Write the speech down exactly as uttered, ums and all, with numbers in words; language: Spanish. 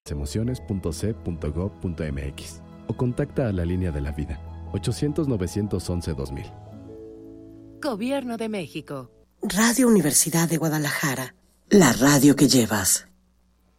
emociones punto c punto gob punto m x o contacta a la línea de la vida ochocientos, novecientos once, dos mil. Gobierno de México. Radio Universidad de Guadalajara, la radio que llevas.